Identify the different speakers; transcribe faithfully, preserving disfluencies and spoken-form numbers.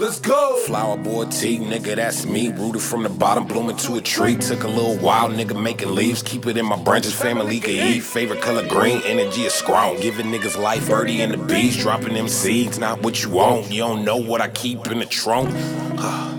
Speaker 1: Let's go.
Speaker 2: Flower boy T, nigga, that's me. Rooted from the bottom, blooming to a tree. Took a little while, nigga, making leaves. Keep it in my branches, family can eat. Favorite color green, energy is strong. Giving niggas life, birdie and the bees. Dropping them seeds, not what you want. You don't know what I keep in the trunk.